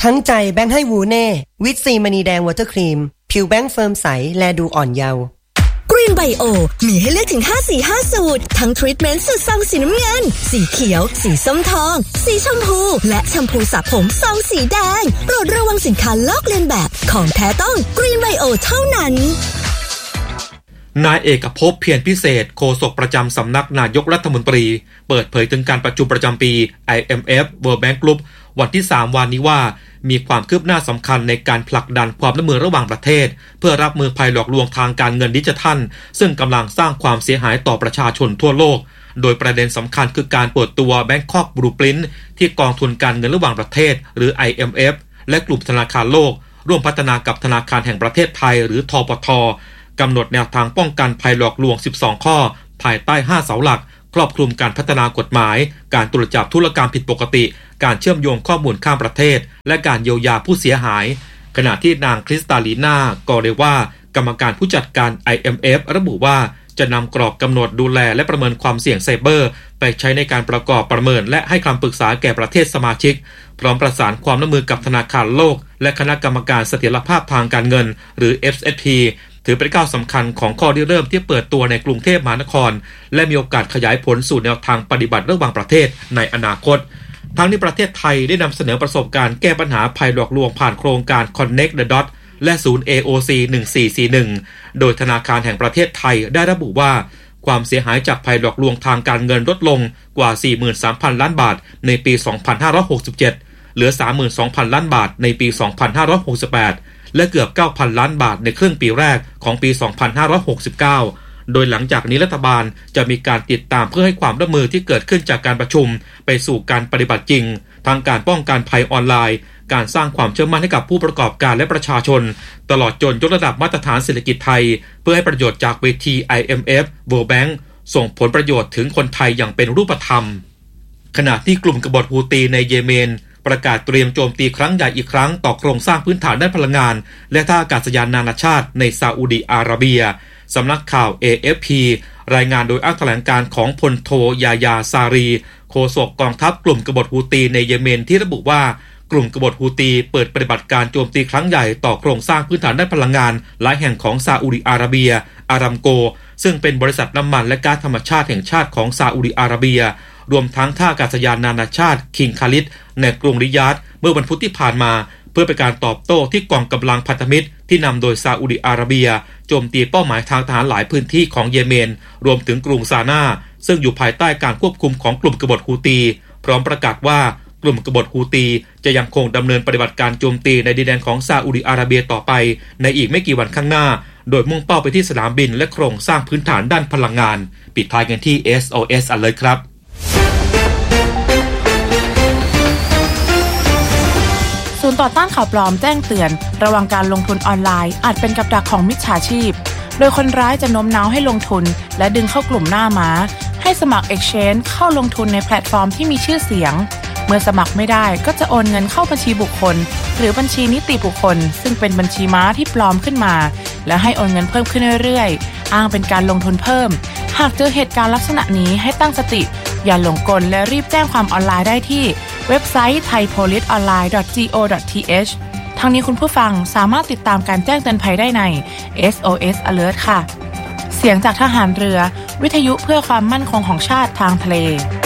ทั้งใจแบงค์ให้วูเน่วิตซีมณีแดงวอเตอร์ครีมผิวแบงค์เฟิร์มใสแลดูอ่อนเยาว์กรีนไบโอมีให้เลือกถึง5สี5สูตรทั้งทรีทเมนต์สูตรซองสีน้ำเงินสีเขียวสีส้มทองสีชมพูและแชมพูสระผมซองสีแดงโปรดระวังสินค้าลอกเลียนแบบของแท้ต้องกรีนไบโอเท่านั้นนายเอกภพเพียรพิเศษโฆษกประจำสำนักนายกรัฐมนตรีเปิดเผยถึงการประชุมประจำปี IMF World Bank Group วันที่3วันนี้ว่ามีความคืบหน้าสำคัญในการผลักดันความร่วมมือระหว่างประเทศเพื่อรับมือภัยหลอกลวงทางการเงินดิจิทัลซึ่งกำลังสร้างความเสียหายต่อประชาชนทั่วโลกโดยประเด็นสำคัญคือการเปิดตัว Bangkok Blueprint ที่กองทุนการเงินระหว่างประเทศหรือ IMF และกลุ่มธนาคารโลกร่วมพัฒนากับธนาคารแห่งประเทศไทยหรือธปท.กำหนดแนวทางป้องกันภัยหลอกลวง12ข้อภายใต้5เสาหลักครอบคลุมการพัฒนากฎหมายการตรวจจับธุรกรรมผิดปกติการเชื่อมโยงข้อมูลข้ามประเทศและการเยียวยาผู้เสียหายขณะที่นางคริสตาลีนากอเรว่ากรรมการผู้จัดการ IMF ระบุว่าจะนำกรอบกำหนดดูแลและประเมินความเสี่ยงไซเบอร์ไปใช้ในการประกอบประเมินและให้คำปรึกษาแก่ประเทศสมาชิกพร้อมประสานความร่วมมือกับธนาคารโลกและคณะกรรมการเสถียรภาพทางการเงินหรือ FSPถือเป็นก้าวสำคัญของข้อริเริ่มที่เปิดตัวในกรุงเทพมหานครและมีโอกาสขยายผลสู่แนวทางปฏิบัติระหว่างประเทศในอนาคตทั้งนี้ประเทศไทยได้นำเสนอประสบการณ์แก้ปัญหาภัยหลอกลวงผ่านโครงการ Connect the Dot และศูนย์ AOC 1441โดยธนาคารแห่งประเทศไทยได้ระบุว่าความเสียหายจากภัยหลอกลวงทางการเงินลดลงกว่า 43,000 ล้านบาทในปี 2567 เหลือ 32,000 ล้านบาทในปี 2568และเกือบ 9,000 ล้านบาทในครึ่งปีแรกของปี 2569 โดยหลังจากนี้รัฐบาลจะมีการติดตามเพื่อให้ความร่วมมือที่เกิดขึ้นจากการประชุมไปสู่การปฏิบัติจริงทางการป้องกันภัยออนไลน์การสร้างความเชื่อมั่นให้กับผู้ประกอบการและประชาชนตลอดจนยกระดับมาตรฐานเศรษฐกิจไทยเพื่อให้ประโยชน์จากเวที IMF World Bank ส่งผลประโยชน์ถึงคนไทยอย่างเป็นรูปธรรมขณะที่กลุ่มกบฏฮูตีในเยเมนประกาศเตรียมโจมตีครั้งใหญ่อีกครั้งต่อโครงสร้างพื้นฐานด้านพลังงานและท่าอากาศยานนานาชาติในซาอุดิอาระเบียสำนักข่าว AFP รายงานโดยอ้างแถลงการของพลโทยายาซารีโฆษกกองทัพกลุ่มกบฏฮูตีในเยเมนที่ระบุว่ากลุ่มกบฏฮูตีเปิดปฏิบัติการโจมตีครั้งใหญ่ต่อโครงสร้างพื้นฐานด้านพลังงานหลายแห่งของซาอุดิอาระเบียอารามโกซึ่งเป็นบริษัทน้ำมันและก๊าซธรรมชาติแห่งชาติของซาอุดิอาระเบียรวมทั้งท่าอากาศยานนานาชาติคิงคาลิดในกรุงริยาดเมื่อวันพุธที่ผ่านมาเพื่อเป็นการตอบโต้ที่กองกำลังพันธมิตรที่นำโดยซาอุดิอาระเบียโจมตีเป้าหมายทางทหารหลายพื้นที่ของเยเมนรวมถึงกรุงซานาซึ่งอยู่ภายใต้การควบคุมของกลุ่มกบฏฮูตีพร้อมประกาศว่ากลุ่มกบฏฮูตีจะยังคงดำเนินปฏิบัติการโจมตีในดินแดนของซาอุดิอาระเบียต่อไปในอีกไม่กี่วันข้างหน้าโดยมุ่งเป้าไปที่สนามบินและโครงสร้างพื้นฐานด้านพลังงานปิดท้ายกันที่ SOS Alert ครับศูนย์ต่อต้านข่าวปลอมแจ้งเตือนระวังการลงทุนออนไลน์อาจเป็นกับดักของมิจฉาชีพโดยคนร้ายจะโน้มน้าวให้ลงทุนและดึงเข้ากลุ่มหน้าม้าให้สมัคร Exchange เข้าลงทุนในแพลตฟอร์มที่มีชื่อเสียงเมื่อสมัครไม่ได้ก็จะโอนเงินเข้าบัญชีบุคคลหรือบัญชีนิติบุคคลซึ่งเป็นบัญชีม้าที่ปลอมขึ้นมาและให้โอนเงินเพิ่มขึ้นเรื่อยๆอ้างเป็นการลงทุนเพิ่มหากเจอเหตุการณ์ลักษณะนี้ให้ตั้งสติอย่าหลงกลและรีบแจ้งความออนไลน์ได้ที่เว็บไซต์ thaipoliceonline.go.th ทั้งนี้คุณผู้ฟังสามารถติดตามการแจ้งเตือนภัยได้ใน SOS Alert ค่ะเสียงจากทหารเรือวิทยุเพื่อความมั่นคงของชาติทางทะเล